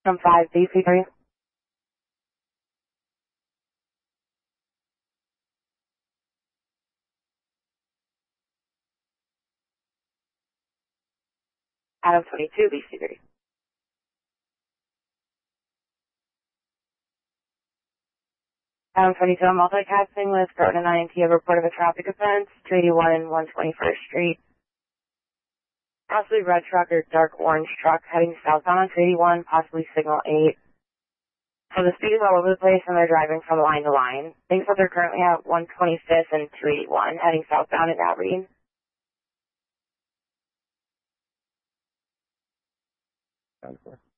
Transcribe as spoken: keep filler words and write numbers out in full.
From five B C three. Adam twenty-two B C three. Adam twenty-two, I'm multicasting with Corona nine T, a report of a traffic offense, two eighty-one and one twenty-first Street. Possibly red truck or dark orange truck heading southbound on two eighty-one, possibly signal eight. So the speed is all over the place and they're driving from line to line. Things that they're currently at one twenty-fifth and two eighty-one, heading southbound in Aberdeen. Sounds good.